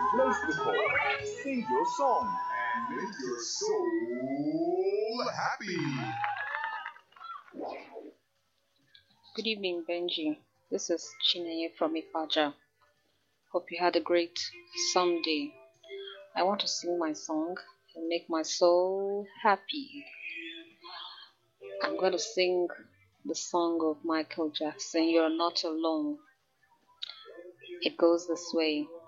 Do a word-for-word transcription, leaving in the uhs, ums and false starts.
Place the call, sing your song, and make your soul happy. Good evening, Benji. This is Chineye from Ipaja. Hope you had a great Sunday. I want to sing my song and make my soul happy. I'm going to sing the song of Michael Jackson, You're Not Alone. It goes this way.